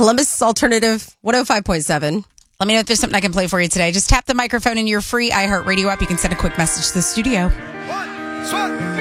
Columbus Alternative 105.7. Let me know if there's something I can play for you today. Just tap the microphone in your free iHeartRadio app. You can send a quick message to the studio. One,